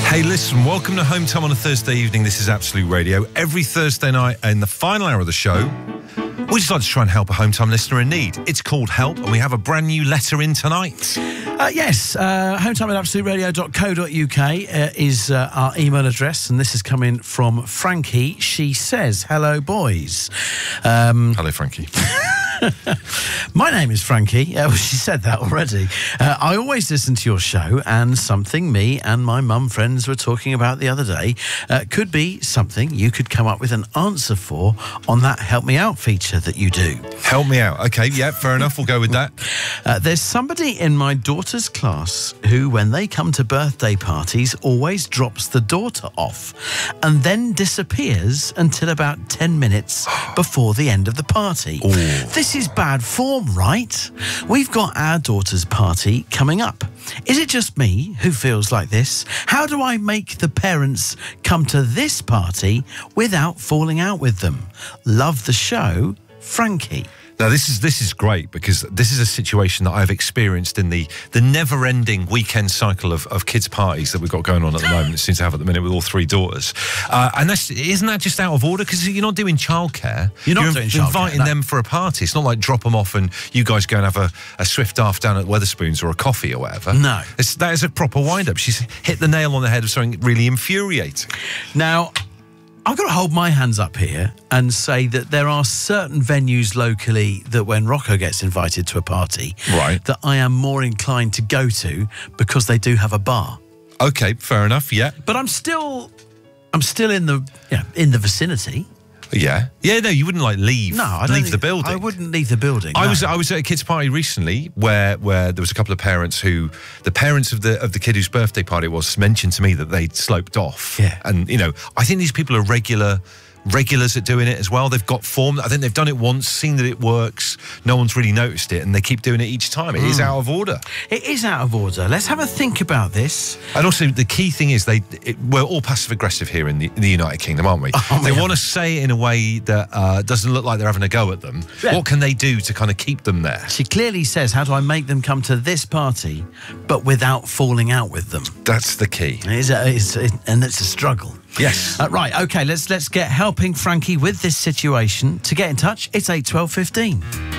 Hey, listen, welcome to Home Time on a Thursday evening. This is Absolute Radio. Every Thursday night in the final hour of the show, we just like to try and help a Home Time listener in need. It's called Help, and we have a brand new letter in tonight. Yes, hometime@absoluteradio.co.uk is our email address, and this is coming from Frankie. She says, hello, boys. Hello, Frankie. My name is Frankie. She said that already. I always listen to your show, and something me and my mum friends were talking about the other day could be something you could come up with an answer for on that Help Me Out feature that you do. Help me out. Okay, yeah, fair enough. We'll go with that. There's somebody in my daughter's class who, when they come to birthday parties, always drops the daughter off and then disappears until about 10 minutes before the end of the party. Ooh. This is bad form, right? We've got our daughter's party coming up. Is it just me who feels like this? How do I make the parents come to this party without falling out with them? Love the show, Frankie. Now, this is great, because this is a situation that I've experienced in the never-ending weekend cycle of kids' parties that we've got going on at the moment. It seems to have at the minute with all three daughters. And isn't that just out of order? Because you're not doing childcare. You're not doing childcare. Inviting them for a party. It's not like drop them off and you guys go and have a swift daft down at Wetherspoons or a coffee or whatever. No. That is a proper wind-up. She's hit the nail on the head of something really infuriating. Now, I've got to hold my hands up here and say that there are certain venues locally that when Rocco gets invited to a party, right, that I am more inclined to go to because they do have a bar. Okay, fair enough, yeah. But I'm still in the vicinity. Yeah. Yeah, no, you wouldn't leave the building. I wouldn't leave the building. I was at a kids' party recently where there was a couple of parents who, the parents of the kid whose birthday party it was, mentioned to me that they'd sloped off. Yeah. And, I think these people are regulars at doing it as well. They've got form. I think they've done it once, seen that it works. No one's really noticed it, and they keep doing it each time. It is out of order. It is out of order. Let's have a think about this. And also, the key thing is we're all passive-aggressive here in the United Kingdom, aren't we? They want to say it in a way that doesn't look like they're having a go at them. Yeah. What can they do to kind of keep them there? She clearly says, how do I make them come to this party, but without falling out with them? That's the key. And it's a struggle. Yes. Right, OK, let's get helping Frankie with this situation. To get in touch, it's 8 12 15.